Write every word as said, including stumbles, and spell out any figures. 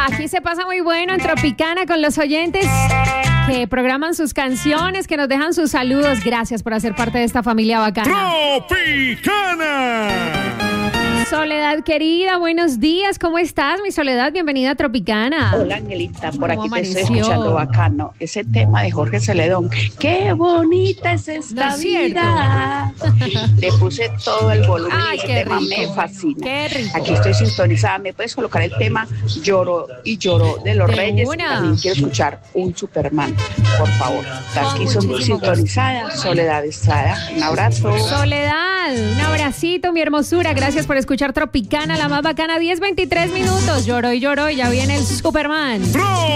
Aquí se pasa muy bueno en Tropicana con los oyentes que programan sus canciones, que nos dejan sus saludos. Gracias por hacer parte de esta familia bacana. ¡Tropicana! Soledad querida, buenos días. ¿Cómo estás, mi Soledad? Bienvenida a Tropicana. Hola, Angelita. Por aquí te amaneció? estoy escuchando bacano. Ese tema de Jorge Celedón. ¡Qué bonita es esta ¿No es vida! Le puse todo el volumen. Ay, y ese qué tema rico. me fascina. Qué rico. Aquí estoy sintonizada. ¿Me puedes colocar el tema Lloró y Lloró de los De Reyes? una. También quiero escuchar un Superman, por favor. Aquí Con son muchísimo sintonizada. Soledad Estrada. Un abrazo. Soledad, un abracito, mi hermosura. Gracias por escuchar Tropicana, la más bacana. diez veintitrés minutos. Lloró y lloró y ya viene el Superman.